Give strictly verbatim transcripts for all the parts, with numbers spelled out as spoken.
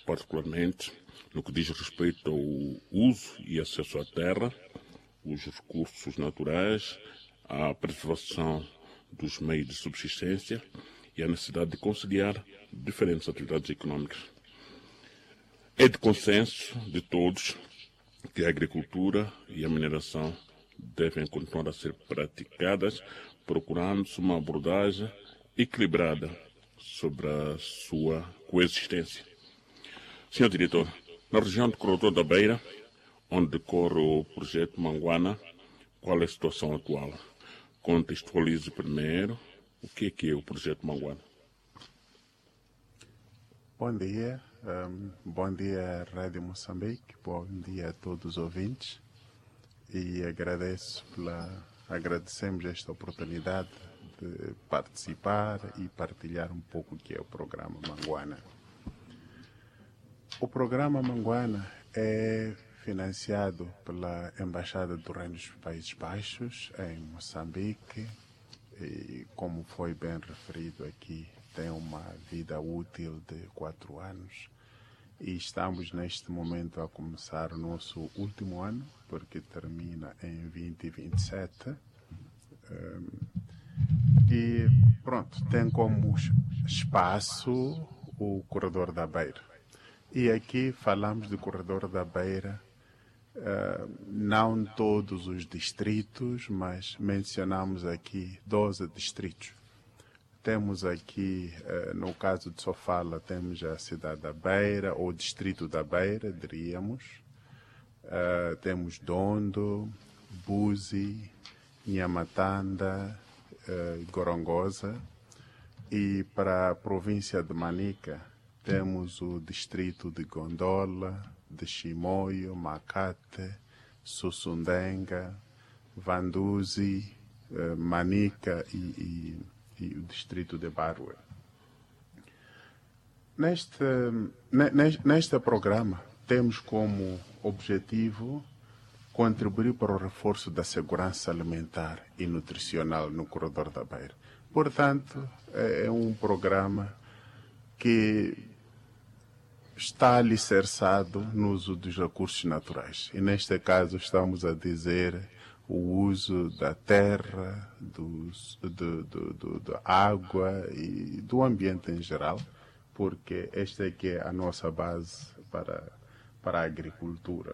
particularmente no que diz respeito ao uso e acesso à terra, os recursos naturais, a preservação dos meios de subsistência e a necessidade de conciliar diferentes atividades econômicas. É de consenso de todos que a agricultura e a mineração devem continuar a ser praticadas, procurando-se uma abordagem equilibrada sobre a sua coexistência. senhor Diretor, na região do Corredor da Beira, onde decorre o projeto Manguana, qual é a situação atual? Contextualize primeiro o que é, que é o projeto Manguana. Bom dia, um, bom dia Rádio Moçambique, bom dia a todos os ouvintes e agradeço pela, agradecemos esta oportunidade de participar e partilhar um pouco o que é o programa Manguana. O programa Manguana é financiado pela Embaixada do Reino dos Países Baixos em Moçambique e, como foi bem referido aqui, tem uma vida útil de quatro anos e estamos neste momento a começar o nosso último ano, porque termina em vinte e vinte e sete. Um, e pronto, tem como espaço o Corredor da Beira. E aqui falamos do Corredor da Beira, uh, não todos os distritos, mas mencionamos aqui doze distritos. Temos aqui, uh, no caso de Sofala, temos a cidade da Beira, ou distrito da Beira, diríamos. Uh, temos Dondo, Buzi, Nhamatanda, uh, Gorongosa. E para a província de Manica, temos o distrito de Gondola, de Chimoio, Macate, Sussundenga, Vanduzi, uh, Manica e... e e o distrito de Barue. Neste, neste, neste programa, temos como objetivo contribuir para o reforço da segurança alimentar e nutricional no Corredor da Beira. Portanto, é um programa que está alicerçado no uso dos recursos naturais. E neste caso estamos a dizer o uso da terra, dos, do, do, do, da água e do ambiente em geral, porque esta é que é a nossa base para, para a agricultura.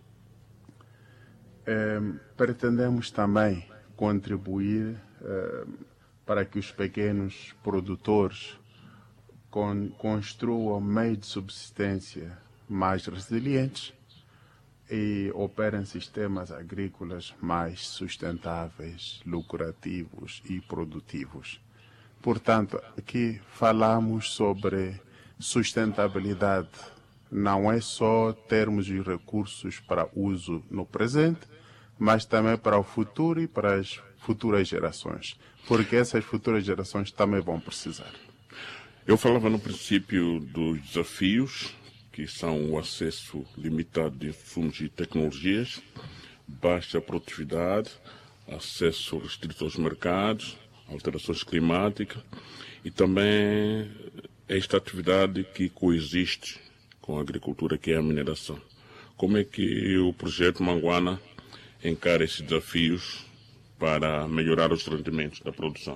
É, pretendemos também contribuir é, para que os pequenos produtores con, construam meios de subsistência mais resilientes e operem sistemas agrícolas mais sustentáveis, lucrativos e produtivos. Portanto, aqui falamos sobre sustentabilidade. Não é só termos os recursos para uso no presente, mas também para o futuro e para as futuras gerações, porque essas futuras gerações também vão precisar. Eu falava no princípio dos desafios, que são o acesso limitado de insumos e tecnologias, baixa produtividade, acesso restrito aos mercados, alterações climáticas e também esta atividade que coexiste com a agricultura, que é a mineração. Como é que o projeto Manguana encara esses desafios para melhorar os rendimentos da produção?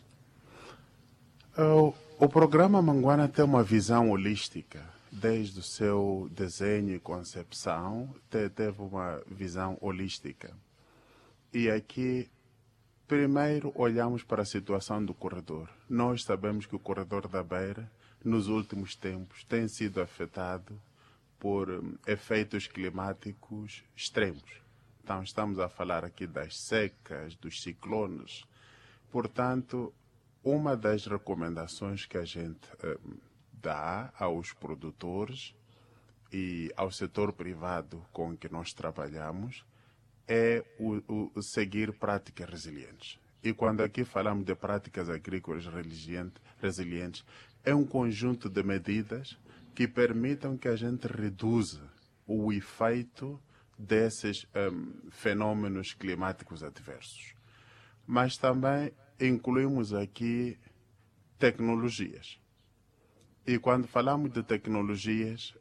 O, o programa Manguana tem uma visão holística. Desde o seu desenho e concepção, te, teve uma visão holística. E aqui, primeiro, olhamos para a situação do corredor. Nós sabemos que o Corredor da Beira, nos últimos tempos, tem sido afetado por um, efeitos climáticos extremos. Então, estamos a falar aqui das secas, dos ciclones. Portanto, uma das recomendações que a gente um, dá aos produtores e ao setor privado com que nós trabalhamos é o, o seguir práticas resilientes. E quando aqui falamos de práticas agrícolas resilientes, é um conjunto de medidas que permitam que a gente reduza o efeito desses um, fenômenos climáticos adversos. Mas também incluímos aqui tecnologias. E quando falamos de tecnologias,